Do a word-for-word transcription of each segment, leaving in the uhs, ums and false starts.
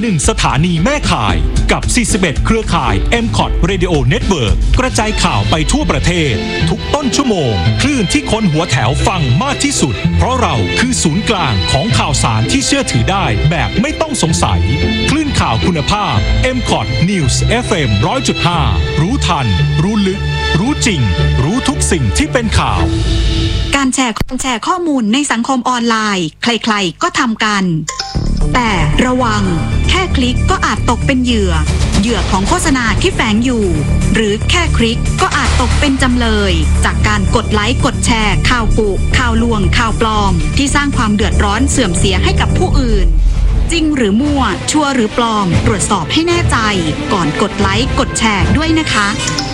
หนึ่งสถานีแม่ข่ายกับสี่สิบเอ็ดเครือข่าย เอ็ม คอท Radio Network กระจายข่าวไปทั่วประเทศทุกต้นชั่วโมงคลื่นที่คนหัวแถวฟังมากที่สุดเพราะเราคือศูนย์กลางของข่าวสารที่เชื่อถือได้แบบไม่ต้องสงสัยคลื่นข่าวคุณภาพ เอ็ม คอท News เอฟ เอ็ม หนึ่งร้อยจุดห้า รู้ทันรู้ลึกรู้จริงรู้ทุกสิ่งที่เป็นข่าวการแชร์การแชร์ข้อมูลในสังคมออนไลน์ใครๆก็ทำกันแต่ระวังแค่คลิกก็อาจตกเป็นเหยื่อเหยื่อของโฆษณาที่แฝงอยู่หรือแค่คลิกก็อาจตกเป็นจำเลยจากการกดไลค์กดแชร์ข่าวกุข่าวลวงข่าวปลอมที่สร้างความเดือดร้อนเสื่อมเสียให้กับผู้อื่นจริงหรือมั่วชัวร์หรือปลอมตรวจสอบให้แน่ใจก่อนกดไลค์กดแชร์ด้วยนะคะ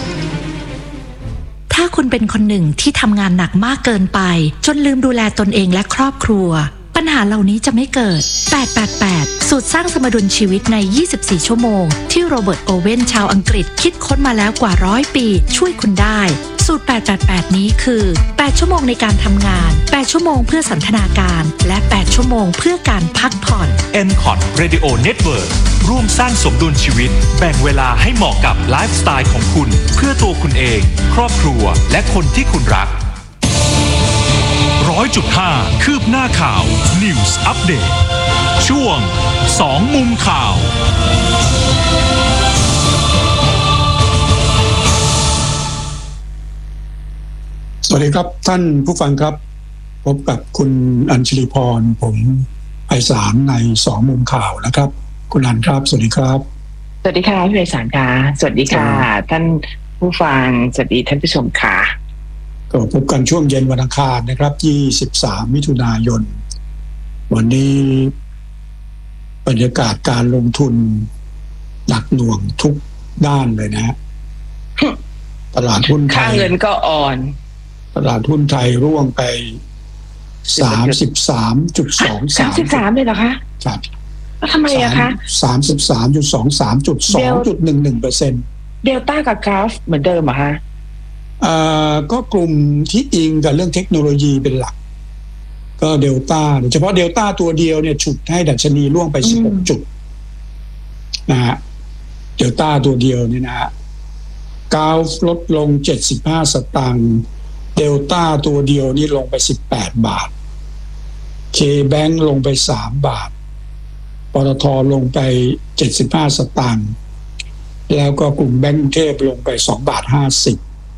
ถ้าคุณเป็นคนหนึ่งที่ทำงานหนักมากเกินไปจนลืมดูแลตนเองและครอบครัวปัญหาเหล่านี้จะไม่เกิดแปด แปด แปดสูตรสร้างสมดุลชีวิตในยี่สิบสี่ชั่วโมงที่โรเบิร์ตโอเว่นชาวอังกฤษคิดค้นมาแล้วกว่าร้อยปีช่วยคุณได้สูตรแปด แปด แปดนี้คือแปดชั่วโมงในการทำงานแปดชั่วโมงเพื่อสันทนาการและแปดชั่วโมงเพื่อการพักผ่อนเอ็ม คอท Radio Network ร่วมสร้างสมดุลชีวิตแบ่งเวลาให้เหมาะกับไลฟ์สไตล์ของคุณเพื่อตัวคุณเองครอบครัวและคนที่คุณรัก ร้อยจุดห้า คืบหน้าข่าว News Update ช่วงสองมุมข่าวสวัสดีครับท่านผู้ฟังครับพบกับคุณอัญชลีพรผมไพศาลในสองมุมข่าวนะครับคุณอัญครับสวัสดีครับสวัสดีค่ะพี่ไพศาลค่ะสวัสดีค่ะท่านผู้ฟังสวัสดีท่านผู้ชมค่ะก็พบกันช่วงเย็นวันอังคารนะครับยี่สิบสามมิถุนายนวันนี้บรรยากาศการลงทุนหนักหน่วงทุกด้านเลยนะฮะตลาดหุ้นไทยค่าเงินก็อ่อนตลาดหุ้นไทยร่วงไป สามสิบสามจุดสองสามสามสิบสามเลยเหรอคะครับแล้วทำไมอะคะสามสิบสามจุดสองสาม จุด สองจุดหนึ่งหนึ่งเปอร์เซ็นต์เดลต้ากับกราฟเหมือนเดิมเหรอคะเอ่อก็กลุ่มที่อิงกับเรื่องเทคโนโลยีเป็นหลักก็เดลต้าโดยเฉพาะเดลต้าตัวเดียวเนี่ยฉุดให้ดัชนีร่วงไปสิบหกจุดนะฮะเดลต้าตัวเดียวเนี่ยนะฮะกราฟลดลงเจ็ดสิบห้าสตางค์เดลต้าตัวเดียวนี่ลงไปสิบแปดบาท K-Bank ลงไปสามบาทปตทลงไปเจ็ดสิบห้าสตางค์แล้วก็กลุ่มแบงก์กรุงเทพลงไปสองบาทห้าสิบ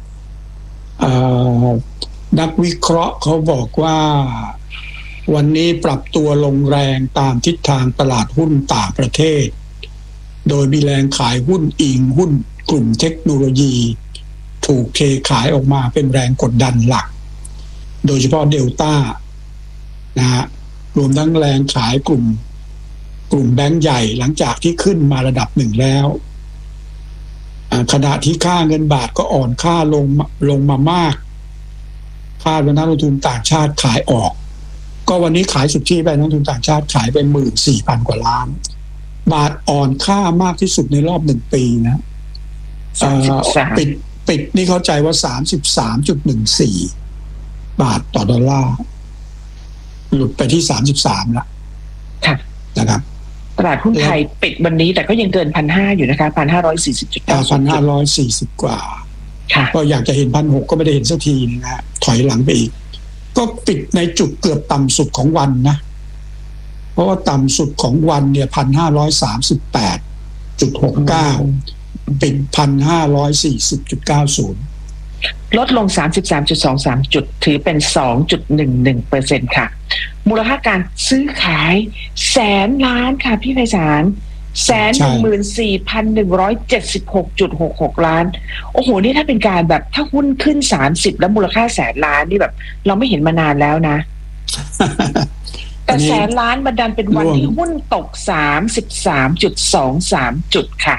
นักวิเคราะห์เขาบอกว่าวันนี้ปรับตัวลงแรงตามทิศทางตลาดหุ้นต่างประเทศโดยมีแรงขายหุ้นอิงหุ้นกลุ่มเทคโนโลยีถูกเทขายออกมาเป็นแรงกดดันหลักโดยเฉพาะเดลต้านะฮะรวมทั้งแรงขายกลุ่มกลุ่มแบงก์ใหญ่หลังจากที่ขึ้นมาระดับหนึ่งแล้วขณะที่ค่าเงินบาทก็อ่อนค่าลงลงมามากคาดว่านักลงทุนต่างชาติขายออกก็วันนี้ขายสุทธิไปนักลงทุนต่างชาติขายไป หนึ่งหมื่นสี่พัน กว่าล้านบาทอ่อนค่ามากที่สุดในรอบหนึ่งปีนะปิดปิดนี่เข้าใจว่า สามสิบสามจุดหนึ่งสี่ บาทต่อดอลลาร์หลุดไปที่สามสิบสามแล้วนะครับตลาดหุ้นไทยปิดวันนี้แต่ก็ยังเกิน หนึ่งพันห้าร้อย อยู่นะคะ หนึ่งพันห้าร้อยสี่สิบจุดเก้าหนึ่งพันห้าร้อยสี่สิบ กว่าก็อยากจะเห็น หนึ่งพันหกร้อย ก็ไม่ได้เห็นสักทีนึงนะฮะถอยหลังไปอีกก็ปิดในจุดเกือบต่ำสุดของวันนะเพราะว่าต่ำสุดของวันเนี่ย หนึ่งพันห้าร้อยสามสิบแปดจุดหกเก้า ปิด หนึ่งพันห้าร้อยสี่สิบจุดเก้าศูนย์ลดลง สามสิบสามจุดสองสาม จุดถือเป็น สองจุดหนึ่งหนึ่งเปอร์เซ็นต์ ค่ะมูลค่าการซื้อขายแสนล้านค่ะพี่ไพศาลแสนหนึ่งหมื่นสี่พันหนึ่งร้อยเจ็ดสิบหกจุดหกหกล้านโอ้โหนี่ถ้าเป็นการแบบถ้าหุ้นขึ้นสามสิบแล้วมูลค่าแสนล้านนี่แบบเราไม่เห็นมานานแล้วนะ แต่แสนล้านมันดันเป็นวันที่หุ้นตก สามสิบสามจุดสองสาม จุดค่ะ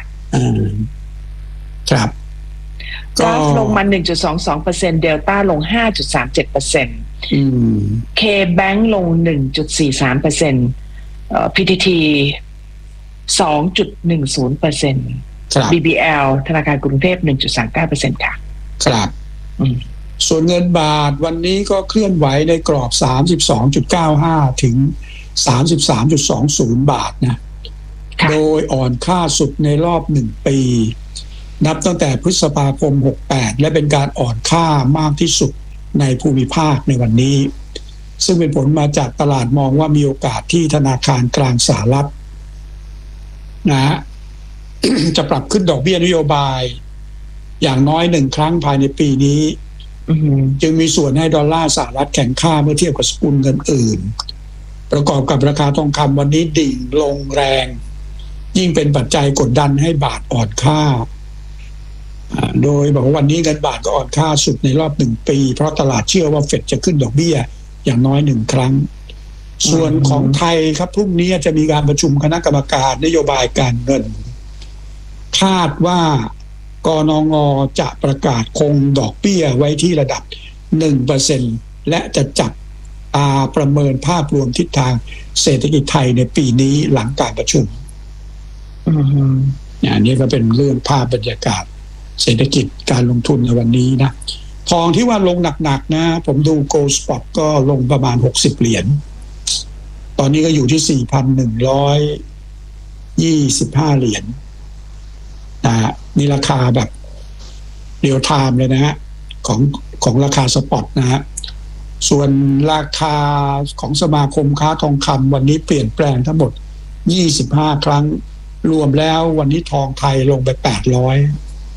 ครับกราฟลงมา หนึ่งจุดสองสองเปอร์เซ็นต์ เดลต้าลง ห้าจุดสามเจ็ดเปอร์เซ็นต์ K-Bank ลง หนึ่งจุดสี่สามเปอร์เซ็นต์ เอ่อ พี ที ที สองจุดหนึ่งศูนย์เปอร์เซ็นต์ บี บี แอล ธนาคารกรุงเทพ หนึ่งจุดสามเก้าเปอร์เซ็นต์ ค่ะครับส่วนเงินบาทวันนี้ก็เคลื่อนไหวในกรอบ สามสิบสองจุดเก้าห้า ถึง สามสิบสามจุดสองศูนย์ บาทนะโดยอ่อนค่าสุดในรอบหนึ่งปีนับตั้งแต่พฤษภาคมหกสิบแปดและเป็นการอ่อนค่ามากที่สุดในภูมิภาคในวันนี้ซึ่งเป็นผลมาจากตลาดมองว่ามีโอกาสที่ธนาคารกลางสหรัฐนะฮะ จะปรับขึ้นดอกเบี้ยนโยบายอย่างน้อยหนึ่งครั้งภายในปีนี้จึงมีส่วนให้ดอลลาร์สหรัฐแข็งค่าเมื่อเทียบกับสกุลเงินอื่นประกอบกับราคาทองคำวันนี้ดิ่งลงแรงยิ่งเป็นปัจจัยกดดันให้บาทอ่อนค่าโดยบอกว่าวันนี้เงินบาทก็อ่อนค่าสุดในรอบหนึ่งปีเพราะตลาดเชื่อว่าเฟดจะขึ้นดอกเบี้ยอย่างน้อยหนึ่งครั้งส่วนของไทยครับพรุ่งนี้จะมีการประชุมคณะกรรมการนโยบายการเงินคาดว่ากนง.จะประกาศคงดอกเบี้ยไว้ที่ระดับ หนึ่งเปอร์เซ็นต์ และจะจับตาประเมินภาพรวมทิศทางเศรษฐกิจไทยในปีนี้หลังการประชุมอันนี้ก็เป็นเรื่องภาพบรรยากาศเศรษฐกิจการลงทุนในวันนี้นะทองที่ว่าลงหนักๆนะผมดู Gold Spot ก็ลงประมาณหกสิบเหรียญตอนนี้ก็อยู่ที่ สี่พันหนึ่งร้อยยี่สิบห้า เหรียญนะนี่ราคาแบบเรียลไทม์เลยนะฮะของของราคาสปอตนะฮะส่วนราคาของสมาคมค้าทองคำวันนี้เปลี่ยนแปลงทั้งหมดยี่สิบห้าครั้งรวมแล้ววันนี้ทองไทยลงไปแปดร้อย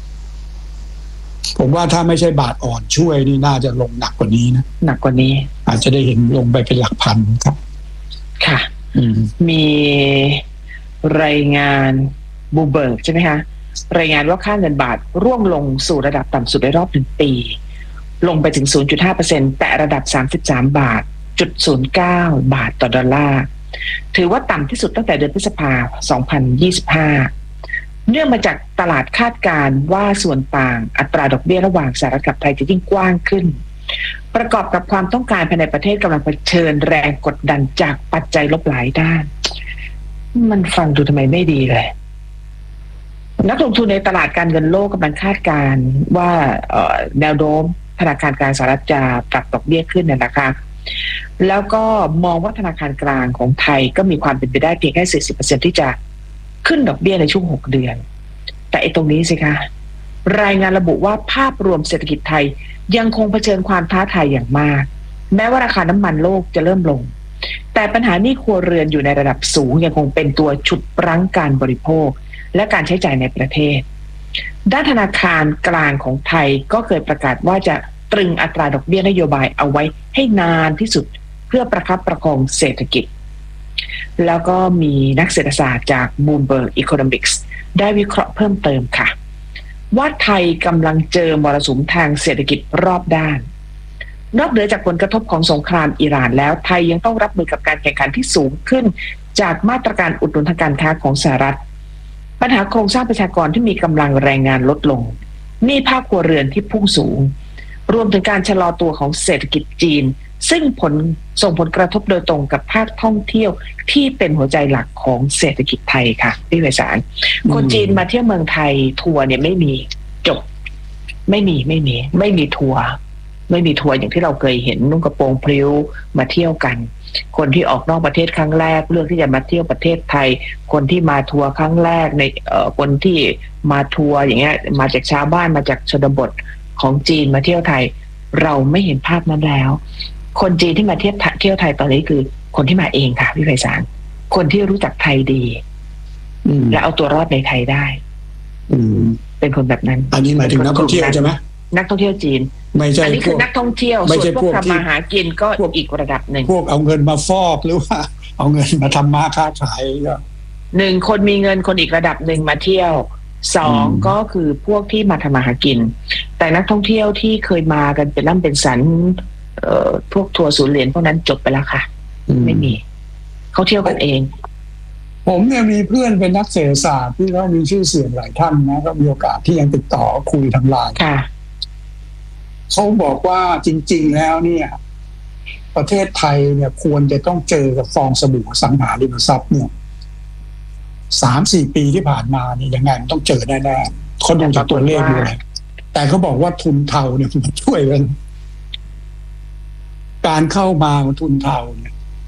ผมว่าถ้าไม่ใช่บาทอ่อนช่วยนี่น่าจะลงหนักกว่านี้นะหนักกว่านี้อาจจะได้เห็นลงไปเป็นหลักพันครับค่ะมีรายงานบูเบิร์กใช่ไหมคะรายงานว่าค่าเงินบาทร่วงลงสู่ระดับต่ำสุดในรอบหนึ่งปีลงไปถึง ศูนย์จุดห้าเปอร์เซ็นต์ แต่ระดับสามสิบสามบาทจุดศูนย์เก้าบาทต่อดอลลาร์ถือว่าต่ำที่สุดตั้งแต่เดือนพฤษภาคมสองพันยี่สิบห้าเนื่องมาจากตลาดคาดการณ์ว่าส่วนต่างอัตราดอกเบี้ยระหว่างสหรัฐกับไทยจะยิ่งกว้างขึ้นประกอบกับความต้องการภายในประเทศกำลังเผชิญแรงกดดันจากปัจจัยลบหลายด้านมันฟังดูทำไมไม่ดีเลยนักลงทุนในตลาดการเงินโลกกำลังคาดการณ์ว่าแนวโน้มธนาคารกลางสหรัฐจะปรับดอกเบี้ยขึ้นเนี่ยนะคะแล้วก็มองว่าธนาคารกลางของไทยก็มีความเป็นไปได้เพียงแค่ สี่สิบเปอร์เซ็นต์ ที่จะขึ้นดอกเบี้ยในช่วงหกเดือนแต่ไอ้ตรงนี้สิคะรายงานระบุว่าภาพรวมเศรษฐกิจไทยยังคงเผชิญความท้าทายอย่างมากแม้ว่าราคาน้ำมันโลกจะเริ่มลงแต่ปัญหาหนี้ครัวเรือนอยู่ในระดับสูงยังคงเป็นตัวฉุดรั้งการบริโภคและการใช้จ่ายในประเทศด้านธนาคารกลางของไทยก็เคยประกาศว่าจะตรึงอัตราดอกเบี้ยนโยบายเอาไว้ให้นานที่สุดเพื่อประคับประคองเศรษฐกิจแล้วก็มีนักเศรษฐศาสตร์จาก Bloomberg Economics ได้วิเคราะห์เพิ่มเติมค่ะว่าไทยกำลังเจอมรสุมทางเศรษฐกิจรอบด้านนอกเหนือจากผลกระทบของสงครามอิหร่านแล้วไทยยังต้องรับมือกับการแข่งขันที่สูงขึ้นจากมาตรการอุดหนุนทางการค้าของสหรัฐปัญหาโครงสร้างประชากรที่มีกำลังแรงงานลดลงหนี้ภาคครัวเรือนที่พุ่งสูงรวมถึงการชะลอตัวของเศรษฐกิจจีนซึ่งผลส่งผลกระทบโดยตรงกับภาคท่องเที่ยวที่เป็นหัวใจหลักของเศรษฐกิจไทยค่ะพี่ไพศาลคนจีนมาเที่ยวเมืองไทยทัวร์เนี่ยไม่มีจบไม่มีไม่มีไม่มีทัวร์ไม่มีทัวร์อย่างที่เราเคยเห็นนุ่งกระโปรงพริ้วมาเที่ยวกันคนที่ออกนอกประเทศครั้งแรกเลือกที่จะมาเที่ยวประเทศไทยคนที่มาทัวร์ครั้งแรกในเอ่อคนที่มาทัวร์อย่างเงี้ยมาจากชาวบ้านมาจากชนบทของจีนมาเที่ยวไทยเราไม่เห็นภาพนั้นแล้วคนจีนที่มาเที่ยวเที่ยวไทยตอนนี้คือคนที่มาเองค่ะพี่ไพศาลคนที่รู้จักไทยดีและเอาตัวรอดในไทยได้เป็นคนแบบนั้นอันนี้หมายถึงนักท่องเที่ยวใช่ไหมนักท่องเที่ยวจีนไม่ใช่อันนี้คือนักท่องเที่ยวส่วนพวกทำมาหากินก็อีกระดับหนึ่งพวกเอาเงินมาฟอกหรือว่าเอาเงินมาทำมาค้าขายก็หนึ่งคนมีเงินคนอีกระดับหนึ่งมาเที่ยวสองก็คือพวกที่มาทำมาหากินแต่นักท่องเที่ยวที่เคยมากันเป็นล่ำเป็นสันเอ่อพวกทัวร์ศูนย์เหรียญพวกนั้นจบไปแล้วค่ะไม่มีเขาเที่ยวกันเองผมเนี่ยมีเพื่อนเป็นนักเศรษฐศาสตร์ที่เขามีชื่อเสียงหลายท่านนะก็มีโอกาสที่ยังติดต่อคุยทางไลน์เขาบอกว่าจริงๆแล้วเนี่ยประเทศไทยเนี่ยควรจะต้องเจอกับฟองสบู่สังหาริมทรัพย์เนี่ยสามสี่ปีที่ผ่านมาเนี่ยยังไงมันต้องเจอแน่ๆเขาดูจากตัวเลขด้วยแต่เขาบอกว่าทุนเทาเนี่ยมันช่วยกันการเข้ามาของทุนเทาเนี่ย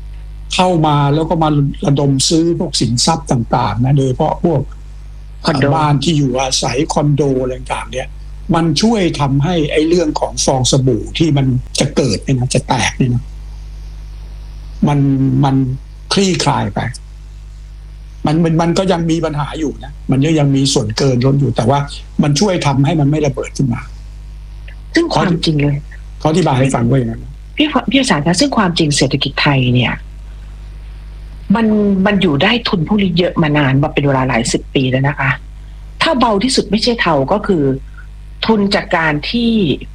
เข้ามาแล้วก็มาระดมซื้อพวกสินทรัพย์ต่างๆนะโดยเฉพาะพวกบ้านที่อยู่อาศัยคอนโดอะไรต่างๆเนี่ยมันช่วยทำให้ไอ้เรื่องของฟองสบู่ที่มันจะเกิดเนี่ยนะจะแตกเนี่ยนะมันมันคลี่คลายไปมันมันมันก็ยังมีปัญหาอยู่นะมันยังมีส่วนเกินล้นอยู่แต่ว่ามันช่วยทำให้มันไม่ระเบิดขึ้นมาซึ่งความจริงเลยเขาอธิบายให้ฟังว่าอย่างนั้นพี่พี่สารคะซึ่งความจริงเศรษฐกิจไทยเนี่ยมันมันอยู่ได้ทุนพวกนี้เยอะมานานมาเป็นเวลาหลายสิบปีแล้วนะคะถ้าเบาที่สุดไม่ใช่เทาก็คือทุนจากการที่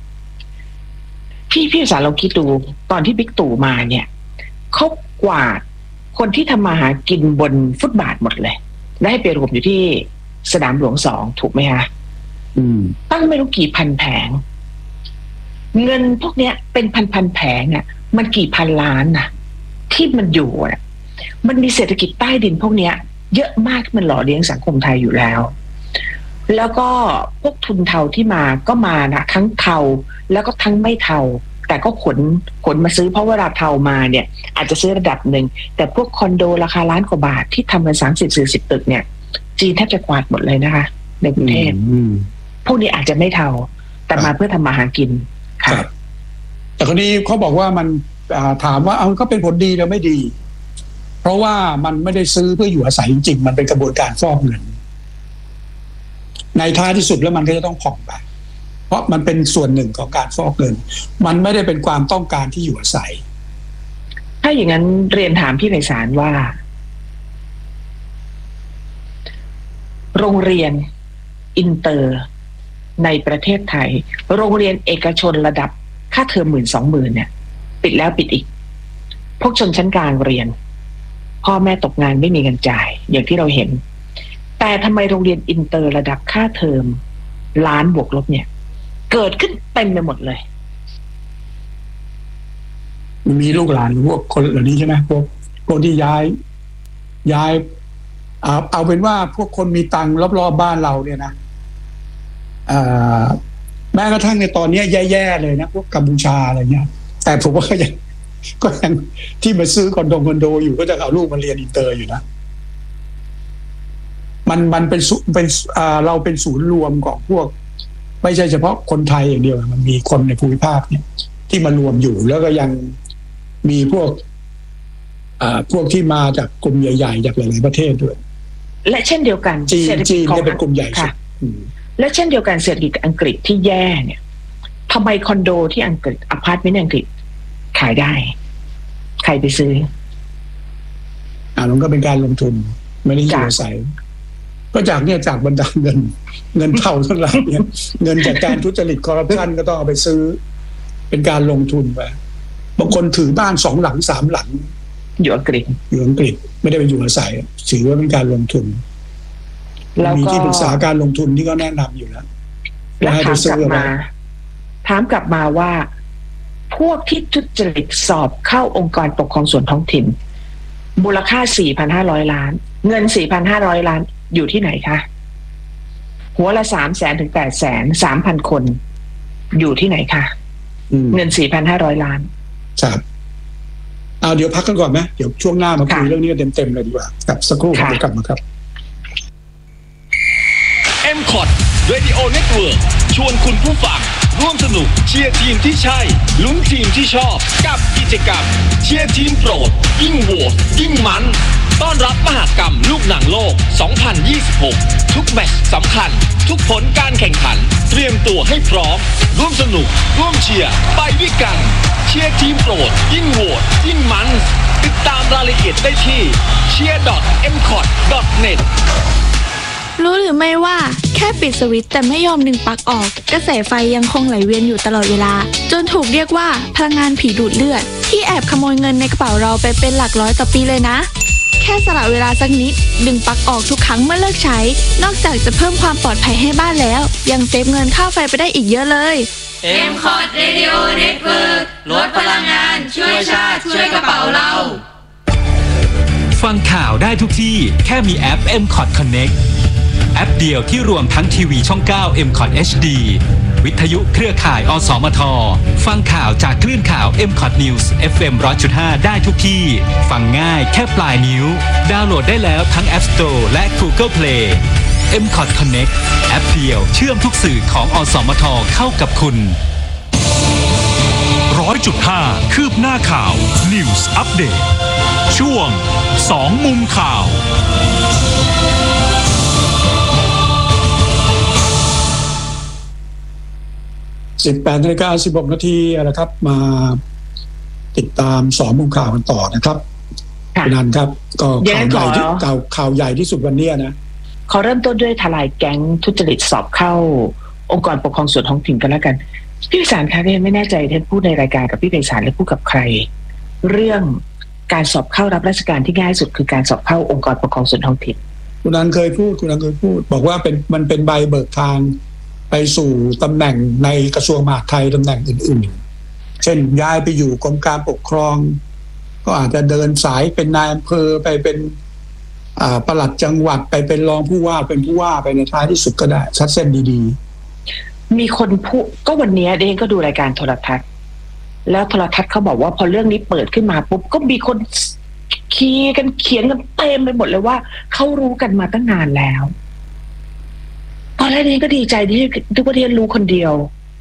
พี่พี่สารเราคิดดูตอนที่บิ๊กตู่มาเนี่ยเขากวาดคนที่ทำมาหากินบนฟุตบาทหมดเลยและให้ไปรวมอยู่ที่สนามหลวงสองถูกไหมคะอืมตั้งไม่รู้กี่พันแผงเงินพวกเนี้ยเป็นพันพันแผงอ่ะมันกี่พันล้านน่ะที่มันอยู่อ่ะมันมีเศรษฐกิจใต้ดินพวกเนี้ยเยอะมากที่มันหล่อเลี้ยงสังคมไทยอยู่แล้วแล้วก็พวกทุนเทาที่มาก็มานะทั้งเทาแล้วก็ทั้งไม่เทาแต่ก็ขนขนมาซื้อเพราะเวลาเทามาเนี่ยอาจจะซื้อระดับหนึ่งแต่พวกคอนโดราคาล้านกว่าบาทที่ทำกันสามสิบสี่สิบตึกเนี่ยจีนแทบจะกวาดหมดเลยนะคะในกรุงเทพพวกนี้อาจจะไม่เทาแต่มาเพื่อทำมาหากินค่ะแต่คนนี้เขาบอกว่ามันถามว่าเอาก็เป็นผลดีหรือไม่ดีเพราะว่ามันไม่ได้ซื้อเพื่ออยู่อาศัยจริงๆมันเป็นกระบวนการฟอกเงินในท้ายที่สุดแล้วมันก็จะต้องผ่องไปเพราะมันเป็นส่วนหนึ่งของการฟอกเงินมันไม่ได้เป็นความต้องการที่อยู่อาศัยถ้าอย่างนั้นเรียนถามพี่ไพศาลว่าโรงเรียนอินเตอร์ในประเทศไทยโรงเรียนเอกชนระดับค่าเทอมหมื่นสองหมื่นเนี่ยปิดแล้วปิดอีกพวกชนชั้นกลางเรียนพ่อแม่ตกงานไม่มีเงินจ่ายอย่างที่เราเห็นแต่ทำไมโรงเรียนอินเตอร์ระดับค่าเทอมล้านบวกลบเนี่ยเกิดขึ้นเต็มไปหมดเลยมีลูกหลานพวกคนเหล่านี้ใช่ไหมพวกคนที่ย้ายย้ายเอาเอาเป็นว่าพวกคนมีตังค์รอบๆบ้านเราเนี่ยนะแม้กระทั่งในตอนนี้แย่ๆเลยนะพวกกัมพูชาอะไรเงี้ยแต่ผมว่าก็ยังก็ยังที่มาซื้อคอนโดคอนโดอยู่ก็จะเอาลูกมาเรียนอินเตอร์อยู่นะมันมันเป็นเป็นเราเป็นศูนย์รวมของพวกไม่ใช่เฉพาะคนไทยอย่างเดียวมันมีคนในภูมิภาคเนี่ยที่มารวมอยู่แล้วก็ยังมีพวกพวกที่มาจากกลุ่มใหญ่ๆจากหลายๆประเทศด้วยและเช่นเดียวกันจีนจีนเนี่ยเป็นกลุ่มใหญ่ค่ะและเช่นเดียวกันเศรษฐกิจอังกฤษที่แย่เนี่ยทำไมคอนโดที่อังกฤษอพาร์ตเมนต์อังกฤษขายได้ใครไปซื้ออ่ามันก็เป็นการลงทุนไม่ได้อยู่อาศัยก็จากเนี่ยจากบรรดาเงินเงินเท่าทั้งหลายเนี่ยเงินจากการทุจริตคอร์รัปชันก็ต้องเอาไปซื้อเป็นการลงทุนไปบางคนถือบ้านสองหลังสามหลังอยู่อังกฤษอยู่อังกฤษไม่ได้ไปอยู่อาศัยถือว่าเป็นการลงทุนมีที่ปรึกษาการลงทุนที่ก็แนะนำอยู่แล้วแล้วถามกลับมาถามกลับมาว่าพวกที่ทุจริตสอบเข้าองค์กรปกครองส่วนท้องถิ่นมูลค่า สี่พันห้าร้อย ล้านเงิน สี่พันห้าร้อย ล้านอยู่ที่ไหนคะหัวละ สามแสน ถึง แปดแสน สามพัน คนอยู่ที่ไหนคะเงิน สี่พันห้าร้อย ล้านครับเอาเดี๋ยวพักกันก่อนไหมเดี๋ยวช่วงหน้ามาคุยเรื่องนี้กันเต็มๆเลยดีกว่ากับสักครู่เดี๋ยวกลับมาครับเอ็ม คอท Radio Network ชวนคุณผู้ฟังร่วมสนุกเชียร์ทีมที่ใช่ลุ้นทีมที่ชอบกับกิจกรรมเชียร์ทีมโปรดยิ่งโหวตยิ่งมันต้อนรับมหกรรมลูกหนังโลกสองพันยี่สิบหกทุกแมตช์สำคัญทุกผลการแข่งขันเตรียมตัวให้พร้อมร่วมสนุกร่วมเชียร์ไปด้วยกันเชียร์ทีมโปรดยิ่งโหวตยิ่งมันติดตามรายละเอียดได้ที่ เชียร์ ดอท เอ็ม คอท ดอท เน็ตรู้หรือไม่ว่าแค่ปิดสวิตช์แต่ไม่ยอมดึงปลั๊กออกกระแสไฟยังคงไหลเวียนอยู่ตลอดเวลาจนถูกเรียกว่าพลังงานผีดูดเลือดที่แอบขโมยเงินในกระเป๋าเราไปเป็นหลักร้อยต่อปีเลยนะแค่สละเวลาสักนิดดึงปลั๊กออกทุกครั้งเมื่อเลิกใช้นอกจากจะเพิ่มความปลอดภัยให้บ้านแล้วยังเซฟเงินค่าไฟไปได้อีกเยอะเลยเอ็ม คอท Radio Network ลดพลังงานช่วยชาติช่วยกระเป๋าเราฟังข่าวได้ทุกที่แค่มีแอป เอ็ม คอท Connect แอปเดียวที่รวมทั้งทีวีช่อง เก้า เอ็ม คอท เอช ดี วิทยุเครือข่ายอสมทฟังข่าวจากคลื่นข่าว เอ็ม คอท News เอฟ เอ็ม หนึ่งร้อยจุดห้า ได้ทุกที่ฟังง่ายแค่ปลายนิ้วดาวน์โหลดได้แล้วทั้ง App Store และ Google Play เอ็ม คอท Connect แอปเดียวเชื่อมทุกสื่อของอสมทเข้ากับคุณร้อยจุดห้าคืบหน้าข่าว News Update ช่วงสองมุมข่าวสิบแปดนาฬิกาสิบหกนาทีนะครับมาติดตามสองมุมข่าวกันต่อนะครับคุณนันครับก็ข่าวใหญ่ที่ข่าวข่าวใหญ่ที่สุดวันนี้นะขอเริ่มต้นด้วยทลายแก๊งทุจริตสอบเข้าองค์กรปกครองส่วนท้องถิ่นกันแล้วกันพี่ไพศาลคะพี่ไม่แน่ใจท่านพูดในรายการกับพี่ไพศาลหรือพูดกับใครเรื่องการสอบเข้ารับราชการที่ง่ายสุดคือการสอบเข้าองค์กรปกครองส่วนท้องถิ่นคุณนันเคยพูดคุณนันเคยพูดบอกว่าเป็นมันเป็นใบเบิกทางไปสู่ตำแหน่งในกระทรวงมหาดไทยตำแหน่งอื่นๆเช่นย้ายไปอยู่กรมการปกครองก็อาจจะเดินสายเป็นนายอำเภอไปเป็นอ่าปลัดจังหวัดไปเป็นรองผู้ว่าเป็นผู้ว่าไปในท้ายที่สุดก็ได้ชัดเส้นดีๆมีคนพูดก็วันนี้เองก็ดูรายการโทรทัศน์แล้วโทรทัศน์เขาบอกว่าพอเรื่องนี้เปิดขึ้นมาปุ๊บก็มีคนเขียนกันเขียนกันเต็มไปหมดเลยว่าเขารู้กันมาตั้งนานแล้วตอนแรกนี้ก็ดีใจที่ทุกประเทศรู้คนเดียว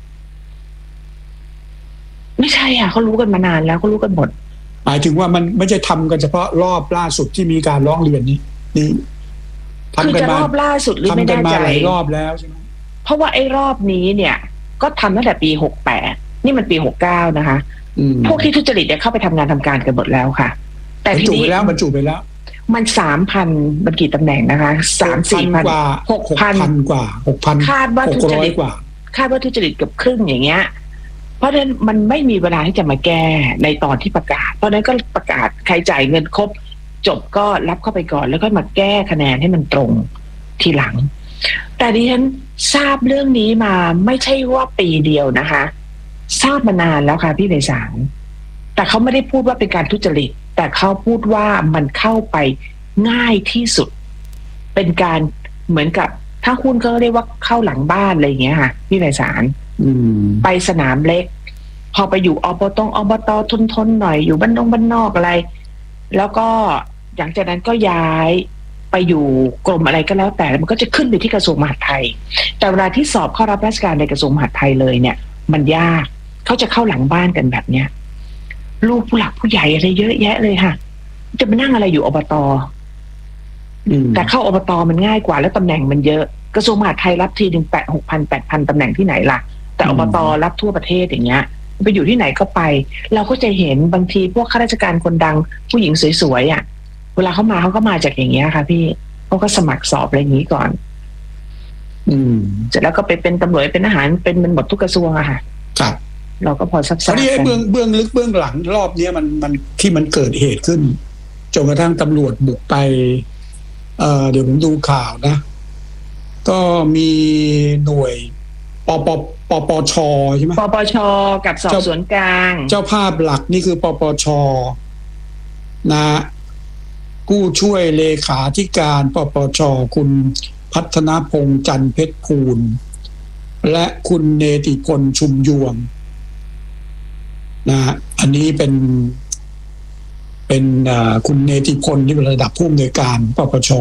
ไม่ใช่อ่ะเขารู้กันมานานแล้วเขารู้กันหมดหมายถึงว่ามันไม่ใช่ทำกันเฉพาะรอบล่าสุดที่มีการร้องเรียนนี้นี่คือจะรอบล่าสุดหรือไม่แน่ใจหลายรอบแล้วใช่ไหมเพราะว่าไอ้รอบนี้เนี่ยก็ทำตั้งแต่ปีหกแปดนี่มันปีหกเก้านะคะพวกที่ทุจริตเนี่ยเข้าไปทำงานทำการกันหมดแล้วค่ะแต่ทีนี้บรรจุไปแล้วบรรจุไปแล้วมันสามพันบัญชีตำแหน่งนะคะสามสี่พันกว่าหกพันกว่าหกพันคาดว่าทุจริตกว่าคาดว่าทุจริตเกือบครึ่งอย่างเงี้ยเพราะฉะนั้นมันไม่มีเวลาที่จะมาแก้ในตอนที่ประกาศเพราะฉะนั้นก็ประกาศใครจ่ายเงินครบจบก็รับเข้าไปก่อนแล้วก็มาแก้คะแนนให้มันตรงทีหลังแต่ดิฉันทราบเรื่องนี้มาไม่ใช่ว่าปีเดียวนะคะทราบมานานแล้วค่ะพี่ไพศาลแต่เขาไม่ได้พูดว่าเป็นการทุจริตแต่เขาพูดว่ามันเข้าไปง่ายที่สุดเป็นการเหมือนกับถ้าคุณก็เรียกว่าเข้าหลังบ้านอะไรอย่างเงี้ยค่ะพี่ไพศาลไปสนามเล็กพอไปอยู่อบตอบตทนทนหน่อยอยู่บ้านนอกบ้านนอกอะไรแล้วก็หลังจากนั้นก็ย้ายไปอยู่กรมอะไรก็แล้วแต่มันก็จะขึ้นไปที่กระทรวงมหาดไทยแต่เวลาที่สอบเข้ารับราชการในกระทรวงมหาดไทยเลยเนี่ยมันยากเขาจะเข้าหลังบ้านกันแบบเนี้ยลูกผู้หลักผู้ใหญ่อะไรเยอะแยะเลยค่ะจะมานั่งอะไรอยู่อบตแต่เข้าอบตมันง่ายกว่าแล้วตำแหน่งมันเยอะกระทรวงมหาดไทยรับทีหนึ่งแปดหกพันแปดพันตำแหน่งที่ไหนล่ะแต่อบตรับทั่วประเทศอย่างเงี้ยไปอยู่ที่ไหนก็ไปเราก็จะเห็นบางทีพวกข้าราชการคนดังผู้หญิงสวยๆอ่ะเวลาเขามาเขาก็มาจากอย่างเงี้ยค่ะพี่เขาก็สมัครสอบอะไรอย่างนี้ก่อนอืมเสร็จแล้วก็ไปเป็นตำรวจเป็นทหารเป็นมันหมดทุกกระทรวงอะค่ะครับเราก็พอซับซ้อนนี่ไอ้เบื้องเบื้องลึกเบื้องหลังรอบนี้มันมันที่มันเกิดเหตุขึ้นจนกระทั่งตำรวจบุกไปเอ่อเดี๋ยวผมดูข่าวนะก็มีหน่วยปปปปชใช่ไหมปปชกับสอบสวนกลางเจ้าภาพหลักนี่คือปปชนะผู้ช่วยเลขาธิการปปชคุณพัฒนพงษ์จันทร์เพชรภูลและคุณเนติพลชุมยวงนะอันนี้เป็นเป็นคุณเนติพลที่เป็นระดับผู้อำนวยการปปช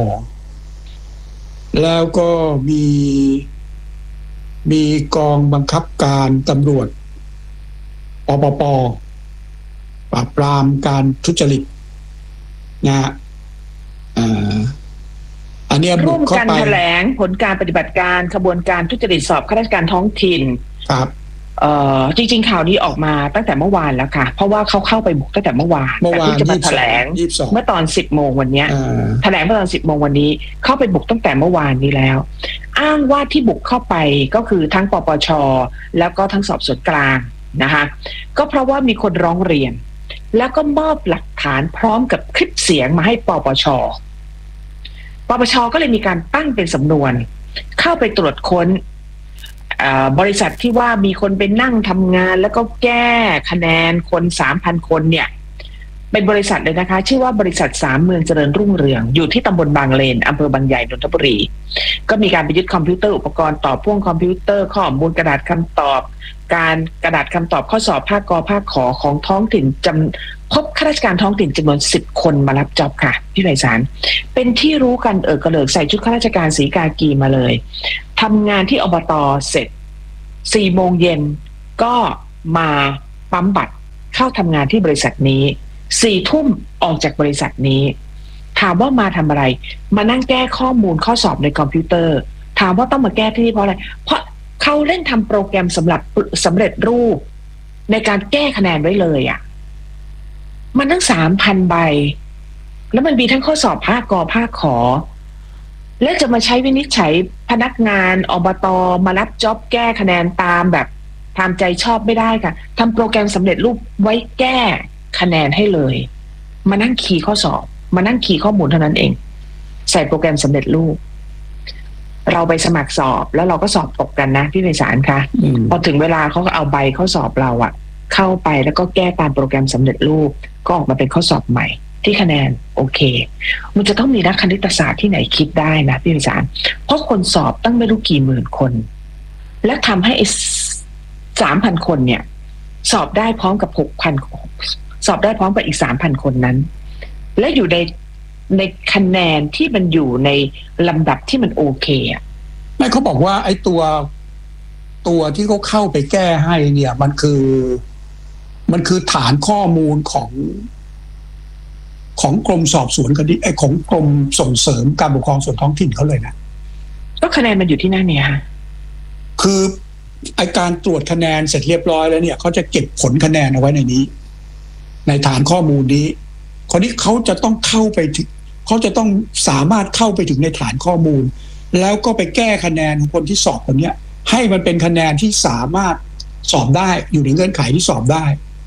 แล้วก็มีมีกองบังคับการตำรวจปปปปราบปรามการทุจริตนะอ่าอันนี้ร่วมกันแถลงผลการปฏิบัติการขบวนการทุจริตสอบข้าราชการท้องถิ่นครับเอ่อจริงๆข่าวนี้ออกมาตั้งแต่เมื่อวานแล้วค่ะเพราะว่าเขาเข้าไปบุกตั้งแต่เมื่อวานแต่ที่จะมาแถลงเมื่อตอนสิบโมงวันนี้แถลงเมื่อตอนสิบโมงวันนี้เข้าไปบุกตั้งแต่เมื่อวานนี้แล้วอ้างว่าที่บุกเข้าไปก็คือทั้งปปชแล้วก็ทั้งสอบสวนกลางนะคะก็เพราะว่ามีคนร้องเรียนแล้วก็มอบหลักฐานพร้อมกับคลิปเสียงมาให้ปปชปปชก็เลยมีการตั้งเป็นสำนวนเข้าไปตรวจค้นบริษัทที่ว่ามีคนไปนั่งทำงานแล้วก็แก้คะแนนคน สามพัน คนเนี่ยเป็นบริษัทเลยนะคะชื่อว่าบริษัทสามเมืองเจริญรุ่งเรืองอยู่ที่ตำบลบางเลนอำเภอบางใหญ่นนทบุรีก็มีการไปยึดคอมพิวเตอร์อุปกรณ์ต่อพ่วงคอมพิวเตอร์ข้อมูลกระดาษคำตอบการกระดาษคำตอบข้อสอบภาคกภาคขอของท้องถิ่นจำพบข้าราชการท้องถิ่นจำนวนสิบคนมารับจ็อบค่ะพี่ไพศาลเป็นที่รู้กันเออกระเลิกใส่ชุดข้าราชการสีกากีมาเลยทำงานที่อบต.เสร็จสี่โมงเย็นก็มาปั๊มบัตรเข้าทำงานที่บริษัทนี้สี่ทุ่มออกจากบริษัทนี้ถามว่ามาทำอะไรมานั่งแก้ข้อมูลข้อสอบในคอมพิวเตอร์ถามว่าต้องมาแก้ที่นี่เพราะอะไรเพราะเขาเล่นทำโปรแกรมสำหรับสำเร็จรูปในการแก้คะแนนไว้เลยอ่ะมันทั้งสามพันใบแล้วมันมีทั้งข้อสอบภาคกภาคขอและจะมาใช้วินิจฉัยพนักงานอบต.มารับจ็อบแก้คะแนนตามแบบตามใจชอบไม่ได้ค่ะทำโปรแกรมสำเร็จรูปไว้แก้คะแนนให้เลยมานั่งคีย์ข้อสอบมานั่งคีย์ข้อมูลเท่านั้นเองใส่โปรแกรมสำเร็จรูปเราไปสมัครสอบแล้วเราก็สอบตกกันนะพี่ไพศาลคะพอถึงเวลาเขาก็เอาใบข้อสอบเราอะเข้าไปแล้วก็แก้ตามโปรแกรมสำเร็จรูปก็ออกมาเป็นข้อสอบใหม่ที่คะแนนโอเคมันจะต้องมีนักคณิตศาสตร์ที่ไหนคิดได้นะพี่ไพศาลเพราะคนสอบตั้งไม่รู้กี่หมื่นคนและทำให้สามพันคนเนี่ยสอบได้พร้อมกับหกพันสอบได้พร้อมกับอีกสามพันคนนั้นและอยู่ในในคะแนนที่มันอยู่ในลำดับที่มันโอเคอ่ะไม่เขาบอกว่าไอ้ตัวตัวที่เขาเข้าไปแก้ให้เนี่ยมันคือมันคือฐานข้อมูลของของกรมสอบสวนคดีไอ้ของกรมส่งเสริมการปกครองส่วนท้องถิ่นเขาเลยนะก็คะแนนมันอยู่ที่นั่นเนี่ยฮะคือไอ้การตรวจคะแนนเสร็จเรียบร้อยแล้วเนี่ยเขาจะเก็บผลคะแนนเอาไว้ในนี้ในฐานข้อมูลนี้คนนี้เขาจะต้องเข้าไปถึงเขาจะต้องสามารถเข้าไปถึงในฐานข้อมูลแล้วก็ไปแก้คะแนนของคนที่สอบคนนี้ให้มันเป็นคะแนนที่สามารถสอบได้อยู่ในเงื่อนไขที่สอบได้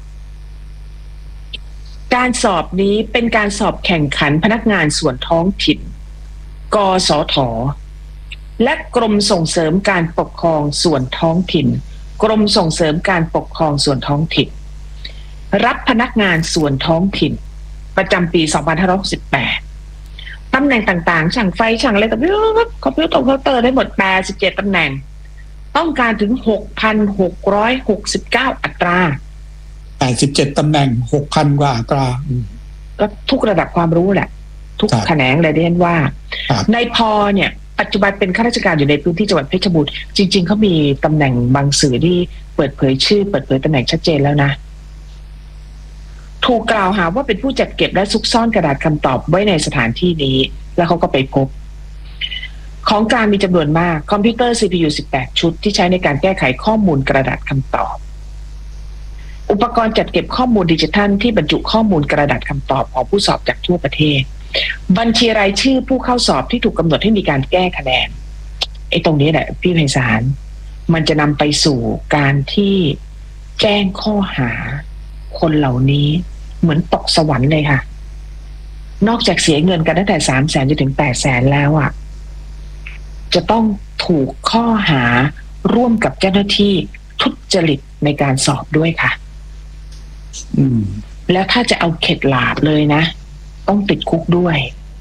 การสอบนี้เป็นการสอบแข่งขันพนักงานส่วนท้องถิ่นกสทและกรมส่งเสริมการปกครองส่วนท้องถิ่นกรมส่งเสริมการปกครองส่วนท้องถิ่นรับพนักงานส่วนท้องถิ่นประจำปีสองพันห้าร้อยหกสิบแปดตำแหน่งต่างๆช่างไฟช่างอะไรต่างๆคอมพิวเตอร์คอมพิวเตอร์ได้หมดแปดสิบเจ็ดตำแหน่งต้องการถึง หกพันหกร้อยหกสิบเก้า อัตราแปดสิบเจ็ดตำแหน่ง หกพัน กว่าอัตราก็ทุกระดับความรู้แหละทุกแขนงเลยเรียนว่าในพอเนี่ยปัจจุบันเป็นข้าราชการอยู่ในพื้นที่จังหวัดเพชรบูรณ์จริงๆเขามีตำแหน่งบางสื่อที่เปิดเผยชื่อเปิดเผยตำแหน่งชัดเจนแล้วนะถูกกล่าวหาว่าเป็นผู้จัดเก็บและซุกซ่อนกระดาษคำตอบไว้ในสถานที่นี้แล้วเขาก็ไปพบของกลางมีจำนวนมากคอมพิวเตอร์ ซี พี ยู สิบแปด ชุดที่ใช้ในการแก้ไขข้อมูลกระดาษคำตอบอุปกรณ์จัดเก็บข้อมูลดิจิทัลที่บรรจุข้อมูลกระดาษคำตอบของผู้สอบจากทั่วประเทศบัญชีรายชื่อผู้เข้าสอบที่ถูกกำหนดให้มีการแก้คะแนนไอ้ตรงนี้แหละพี่ไพศาลมันจะนำไปสู่การที่แจ้งข้อหาคนเหล่านี้เหมือนตกสวรรค์เลยค่ะนอกจากเสียเงินกันตั้งแต่สามแสนจนถึงแปดแสนแล้วอ่ะจะต้องถูกข้อหาร่วมกับเจ้าหน้าที่ทุจริตในการสอบด้วยค่ะอืมแล้วถ้าจะเอาเข็ดหลาบเลยนะต้องติดคุกด้วย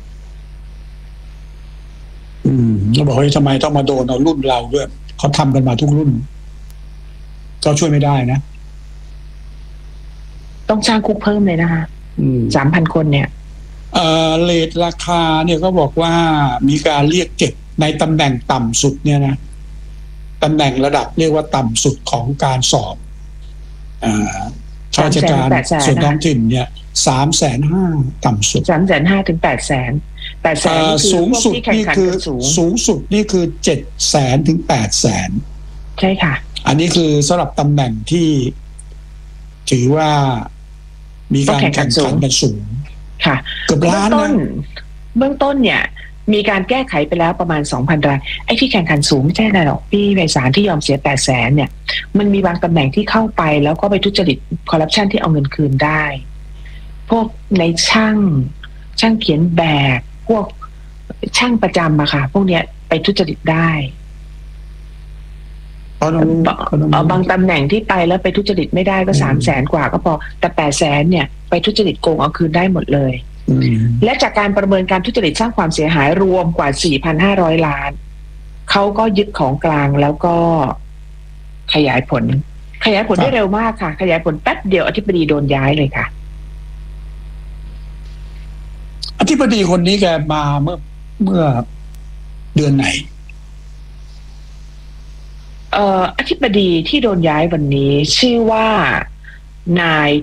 อืมแล้วบอกว่าทำไมต้องมาโดนเอารุ่นเราด้วยเขาทำกันมาทุกรุ่นก็ช่วยไม่ได้นะต้องสร้างคุกเพิ่มเลยนะคะสามพันคนเนี่ยเอ่อเรทราคาเนี่ยก็บอกว่ามีการเรียกเก็บในตำแหน่งต่ำสุดเนี่ยนะตำแหน่งระดับเรียกว่าต่ำสุดของการสอบอ่าข้าราชการส่วนท้องถิ่นเนี่ยสามแสนห้าต่ำสุดสามแสนห้าถึงแปดแสนแปดแสนสูงสุดนี่คือสูงสุดนี่คือเจ็ดแสนถึงแปดแสนใช่ค่ะอันนี้คือสำหรับตำแหน่งที่ถือว่ามีการแข่งขันกันสูงค่ะเกือบล้านนะเบื้องต้นเนี่ยมีการแก้ไขไปแล้วประมาณ สองพัน รายไอ้ที่แข่งขันสูงไม่ใช่อะไรหรอกพี่ไพศาลที่ยอมเสียแปดแสนเนี่ยมันมีบางตำแหน่งที่เข้าไปแล้วก็ไปทุจริตคอร์รัปชันที่เอาเงินคืนได้พวกในช่างช่างเขียนแบบพวกช่างประจำอะค่ะพวกเนี้ยไปทุจริตได้ปเขาต้องรู้เขาต้องรู้บางตำแหน่งที่ไปแล้วไปทุจริตไม่ได้ก็สามแสนกว่าก็พอแต่แปดแสนเนี่ยไปทุจริตโกงเอาคืนได้หมดเลยและจากการประเมินการทุจริตสร้างความเสียหายรวมกว่า สี่พันห้าร้อย ล้านเขาก็ยึดของกลางแล้วก็ขยายผลขยายผลได้เร็วมากค่ะขยายผลแป๊บเดียวอธิบดีโดนย้ายเลยค่ะอธิบดีคนนี้แกมาเมื่อเมื่อเดือนไหนเอ่ออธิบดีที่โดนย้ายวันนี้ชื่อว่านาย